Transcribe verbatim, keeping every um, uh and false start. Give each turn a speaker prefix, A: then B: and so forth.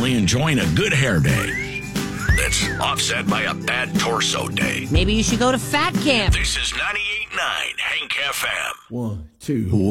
A: finally enjoying a good hair day that's offset by a bad torso day.
B: Maybe you should go to fat camp.
A: This is ninety-eight point nine Hank F M.
C: One, two.